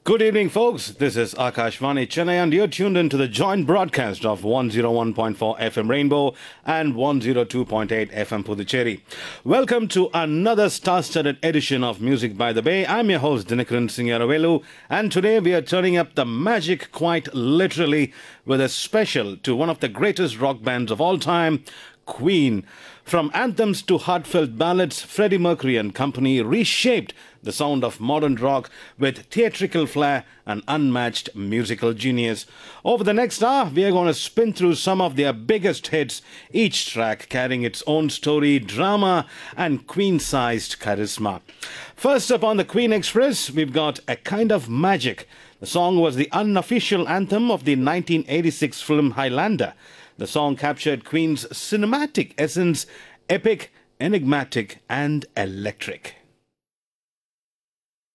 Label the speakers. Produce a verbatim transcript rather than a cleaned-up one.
Speaker 1: Good evening, folks. This is Akashvani Chennai, and you're tuned into the joint broadcast of one oh one point four F M Rainbow and one oh two point eight F M Puducherry. Welcome to another star-studded edition of Music by the Bay. I'm your host, Dinakaran Singharavelu, and today we are turning up the magic quite literally with a special to one of the greatest rock bands of all time, Queen. From anthems to heartfelt ballads, Freddie Mercury and company reshaped the sound of modern rock with theatrical flair and unmatched musical genius. Over the next hour, we are going to spin through some of their biggest hits, each track carrying its own story, drama, and Queen-sized charisma. First up on the Queen Express, we've got A Kind of Magic. The song was the unofficial anthem of the nineteen eighty-six film Highlander. The song captured Queen's cinematic essence, epic, enigmatic, and electric.